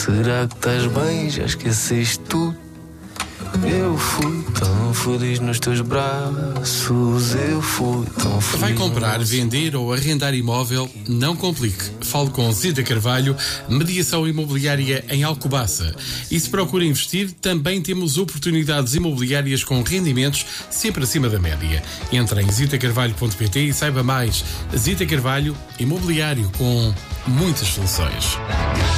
Será que estás bem? Já esqueceste tudo? Eu fui tão feliz nos teus braços. Eu fui tão feliz. Vai comprar, vender ou arrendar imóvel? Não complique. Fale com Zita Carvalho, mediação imobiliária em Alcobaça. E se procura investir, também temos oportunidades imobiliárias com rendimentos sempre acima da média. Entre em zitacarvalho.pt e saiba mais. Zita Carvalho, imobiliário com muitas soluções.